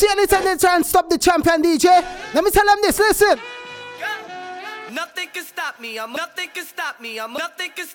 See, anytime they try and stop the champion DJ, let me tell them this, listen. Nothing can stop me. Nothing can stop me. Nothing can